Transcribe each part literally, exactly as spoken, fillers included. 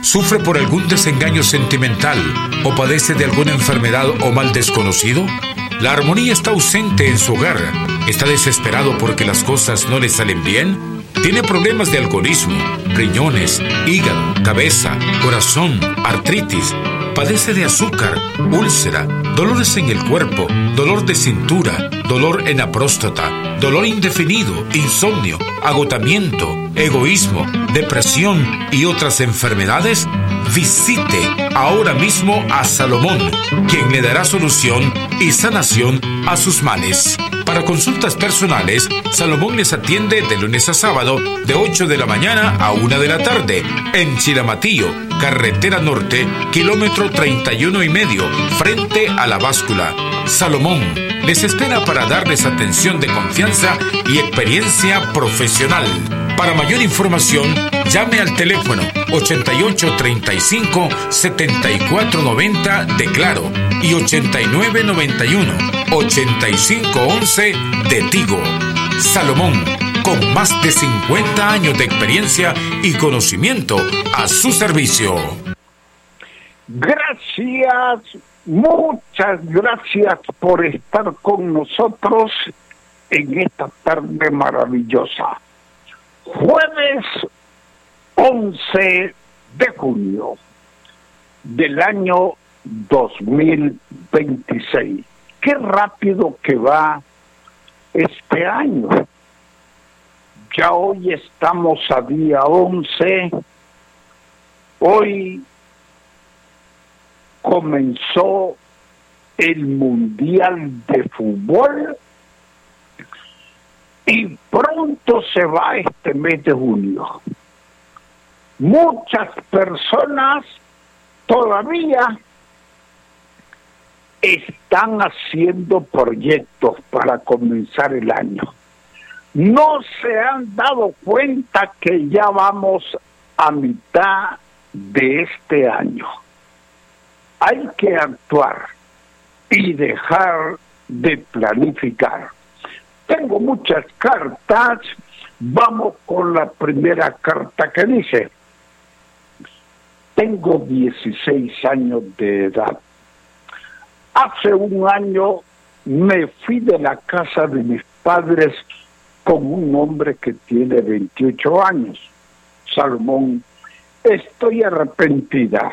¿Sufre por algún desengaño sentimental o padece de alguna enfermedad o mal desconocido? ¿La armonía está ausente en su hogar? ¿Está desesperado porque las cosas no le salen bien? ¿Tiene problemas de alcoholismo, riñones, hígado, cabeza, corazón, artritis? ¿Padece de azúcar, úlcera, dolores en el cuerpo, dolor de cintura, dolor en la próstata, dolor indefinido, insomnio, agotamiento, egoísmo, depresión y otras enfermedades? Visite ahora mismo a Salomón, quien le dará solución y sanación a sus males. Para consultas personales, Salomón les atiende de lunes a sábado de ocho de la mañana a una de la tarde en Chilamatillo, carretera norte, kilómetro treinta y uno y medio, frente a la báscula. Salomón les espera para darles atención de confianza y experiencia profesional. Para mayor información, llame al teléfono ochenta y ocho treinta y cinco setenta y cuatro noventa de Claro y ochenta y nueve noventa y uno ochenta y cinco once de Tigo. Salomón, con más de cincuenta años de experiencia y conocimiento a su servicio. Gracias, muchas gracias por estar con nosotros en esta tarde maravillosa. Jueves once de junio del año dos mil veintiséis. Qué rápido que va este año. Ya hoy estamos a día once. Hoy comenzó el Mundial de Fútbol y pronto se va este mes de junio. Muchas personas todavía están haciendo proyectos para comenzar el año. No se han dado cuenta que ya vamos a mitad de este año. Hay que actuar y dejar de planificar. Tengo muchas cartas. Vamos con la primera carta que dice: tengo dieciséis años de edad. Hace un año me fui de la casa de mis padres con un hombre que tiene veintiocho años. Salomón, estoy arrepentida.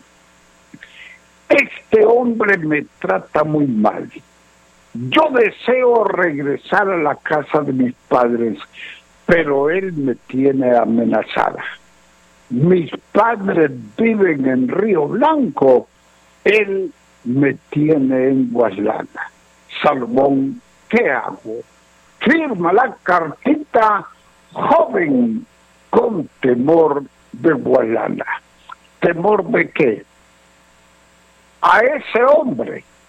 Este hombre me trata muy mal. Yo deseo regresar a la casa de mis padres, pero él me tiene amenazada. Mis padres viven en Río Blanco, él me tiene en Guaslana. Salomón, ¿qué hago? Firma la cartita, joven con temor de Guaslana. ¿Temor de qué? A ese hombre